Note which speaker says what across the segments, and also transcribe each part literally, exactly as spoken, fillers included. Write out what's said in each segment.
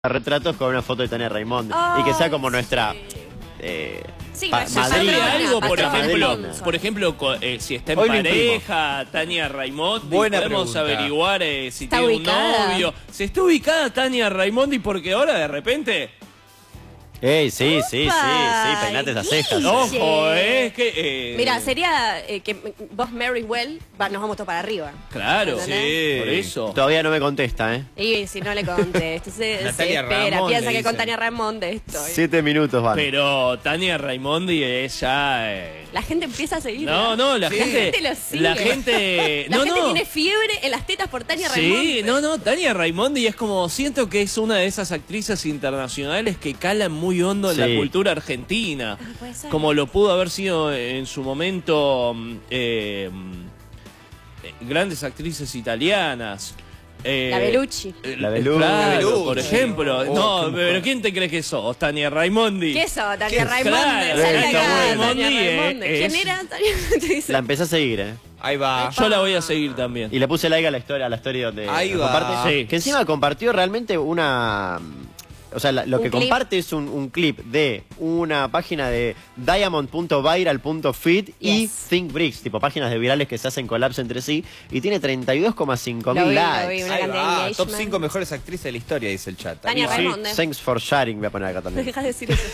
Speaker 1: retratos con una foto de Tania Raimondi
Speaker 2: Oh,
Speaker 1: y que sea como nuestra
Speaker 2: sí.
Speaker 1: eh,
Speaker 2: Sí,
Speaker 1: pa-
Speaker 2: nuestra
Speaker 1: madrina.
Speaker 2: patrona,
Speaker 3: algo, por
Speaker 2: patrona
Speaker 3: ejemplo,
Speaker 2: Raimondi.
Speaker 3: por ejemplo, co- eh, si está en
Speaker 1: Hoy lo imprimo.
Speaker 3: pareja, Tania Raimondi,
Speaker 4: Buena
Speaker 3: podemos
Speaker 4: pregunta.
Speaker 3: averiguar eh, si
Speaker 2: ¿Está
Speaker 3: tiene
Speaker 2: ubicada?
Speaker 3: un novio. Si está ubicada Tania Raimondi, porque ahora de repente,
Speaker 1: Ey, sí, sí, sí, sí,
Speaker 2: Opa,
Speaker 1: peinate esas
Speaker 2: Guille.
Speaker 1: cejas.
Speaker 3: ojo,
Speaker 2: Sí.
Speaker 3: es que... eh,
Speaker 2: Mira, sería eh, que vos, Mary Well, va, nos vamos todos para arriba.
Speaker 3: Claro,
Speaker 2: ¿Entendés?
Speaker 3: por eso.
Speaker 1: Todavía no me contesta, ¿eh?
Speaker 2: Y si no le contesto, se, se
Speaker 4: Natalia
Speaker 2: espera,
Speaker 4: Ramón,
Speaker 2: piensa
Speaker 4: le
Speaker 2: que con
Speaker 4: dicen.
Speaker 2: Tania Ramón de esto.
Speaker 1: Siete minutos van.
Speaker 3: Pero Tania Raimondi es ya... eh,
Speaker 2: La gente empieza a seguir.
Speaker 3: No, no, la
Speaker 4: Sí.
Speaker 3: gente...
Speaker 2: La gente lo sigue.
Speaker 3: La gente...
Speaker 2: La
Speaker 3: no,
Speaker 2: gente
Speaker 3: no.
Speaker 2: tiene fiebre en las tetas por Tania Raimondi.
Speaker 3: Sí, no, no, Tania Raimondi es como, siento que es una de esas actrices internacionales que calan muy hondo en
Speaker 1: Sí.
Speaker 3: la cultura argentina,
Speaker 2: Ah, puede ser.
Speaker 3: como lo pudo haber sido en su momento mm, eh, mm, eh, grandes actrices italianas. eh,
Speaker 2: La Bellucci.
Speaker 3: eh,
Speaker 1: La Bellucci.
Speaker 3: claro,
Speaker 4: La Bellucci.
Speaker 3: por ejemplo.
Speaker 4: Oh,
Speaker 3: no,
Speaker 4: qué
Speaker 3: pero
Speaker 4: mujer.
Speaker 3: ¿quién te crees que sos? Tania Raimondi.
Speaker 2: ¿Qué eso? Tania
Speaker 3: ¿Qué?
Speaker 2: Raimondi.
Speaker 3: Claro,
Speaker 2: Salí
Speaker 1: está
Speaker 2: acá,
Speaker 1: bueno.
Speaker 2: Tania
Speaker 3: Raimondi, eh,
Speaker 2: Raimondi. ¿Quién
Speaker 3: es-
Speaker 2: era Tania? Te dice.
Speaker 1: La empecé a seguir, ¿eh?
Speaker 4: Ahí va.
Speaker 3: Yo la voy a seguir también.
Speaker 1: Y le puse like a la historia, a la historia donde
Speaker 4: Ahí
Speaker 1: lo
Speaker 4: va.
Speaker 1: comparte.
Speaker 3: Sí.
Speaker 1: Que encima compartió realmente una... O sea, la- lo
Speaker 2: Un
Speaker 1: que
Speaker 2: clip.
Speaker 1: comparte es un, un clip de una página de diamond punto viral punto fit y
Speaker 2: Yes.
Speaker 1: ThinkBricks, tipo páginas de virales que se hacen colapso entre sí, y tiene treinta y dos coma cinco
Speaker 2: Lo
Speaker 1: mil
Speaker 2: vi, lo
Speaker 1: likes.
Speaker 2: vi, una
Speaker 4: Ahí
Speaker 2: cantidad de
Speaker 4: va. Top
Speaker 2: engagement.
Speaker 4: cinco mejores actrices de la historia, dice el chat.
Speaker 2: Tania
Speaker 4: Ahí va.
Speaker 3: Sí.
Speaker 2: Raimondi.
Speaker 1: Thanks for sharing, voy a poner acá también.
Speaker 2: Deja de decir eso.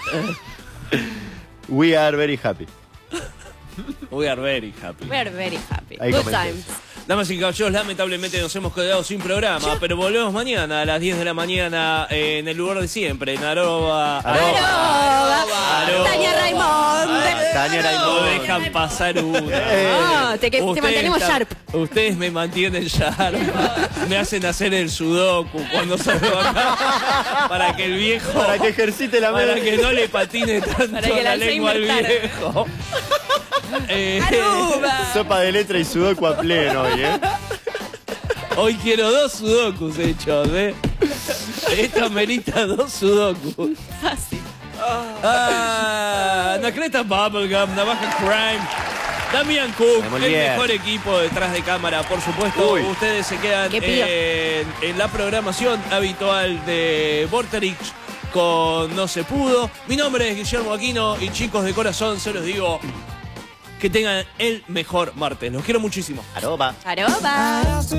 Speaker 1: We are very happy.
Speaker 3: We are very happy.
Speaker 2: We're very happy.
Speaker 1: Ahí
Speaker 2: Good
Speaker 1: comenté.
Speaker 2: times.
Speaker 3: Damas y caballeros, lamentablemente nos hemos quedado sin programa, pero volvemos mañana a las diez de la mañana eh, en el lugar de siempre, en arroba...
Speaker 1: Arroba.
Speaker 2: Arroba. Tania Raimondi.
Speaker 1: Tania
Speaker 3: No
Speaker 1: Raimondi.
Speaker 3: dejan pasar una.
Speaker 2: Ah, te, que- te
Speaker 3: Ustedes
Speaker 2: mantenemos
Speaker 3: están-
Speaker 2: sharp.
Speaker 3: Ustedes me mantienen sharp. Me hacen hacer el sudoku cuando salgo acá. Para que el viejo...
Speaker 1: Para que ejercite la
Speaker 3: Para
Speaker 1: mente.
Speaker 3: que no le patine tanto
Speaker 2: Para que
Speaker 3: la
Speaker 2: la
Speaker 3: lengua al
Speaker 2: Alzheimer tarde.
Speaker 3: viejo. Eh,
Speaker 2: Aruba.
Speaker 1: Sopa de letra y sudoku a pleno hoy, ¿eh?
Speaker 3: Hoy quiero dos sudokus hechos, ¿eh? Esto amerita dos sudokus.
Speaker 2: Fácil.
Speaker 3: Ah, Anacleta Bubblegum, Navaja Crime, Damián Cook,
Speaker 1: Muy
Speaker 3: el
Speaker 1: bien.
Speaker 3: mejor equipo detrás de cámara, por supuesto.
Speaker 1: Uy.
Speaker 3: Ustedes se quedan
Speaker 2: Qué pío.
Speaker 3: en, en la programación habitual de Vorterix con No Se Pudo. Mi nombre es Guillermo Aquino y chicos de corazón se los digo que tengan el mejor martes. Los quiero muchísimo.
Speaker 1: Arroba.
Speaker 2: Aroba.